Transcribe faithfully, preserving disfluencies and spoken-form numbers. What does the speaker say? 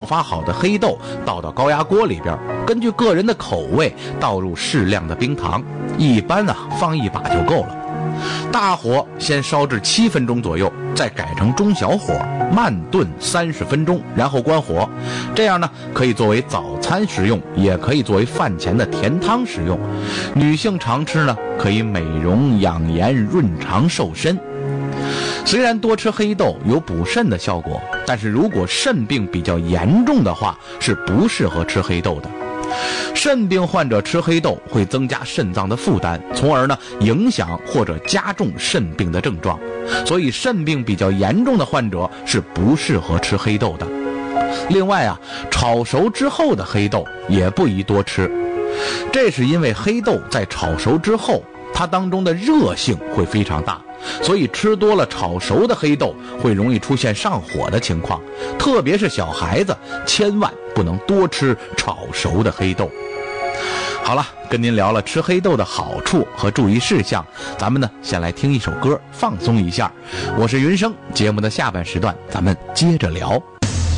发好的黑豆倒到高压锅里边，根据个人的口味倒入适量的冰糖，一般啊放一把就够了。大火先烧至七分钟左右，再改成中小火慢炖三十分钟，然后关火。这样呢，可以作为早餐食用，也可以作为饭前的甜汤食用。女性常吃呢，可以美容养颜、润肠瘦身。虽然多吃黑豆有补肾的效果，但是如果肾病比较严重的话，是不适合吃黑豆的。肾病患者吃黑豆会增加肾脏的负担，从而呢影响或者加重肾病的症状，所以肾病比较严重的患者是不适合吃黑豆的。另外啊，炒熟之后的黑豆也不宜多吃，这是因为黑豆在炒熟之后，它当中的热性会非常大，所以吃多了炒熟的黑豆会容易出现上火的情况，特别是小孩子千万不能多吃炒熟的黑豆。好了，跟您聊了吃黑豆的好处和注意事项，咱们呢先来听一首歌放松一下。我是云生，节目的下半时段咱们接着聊。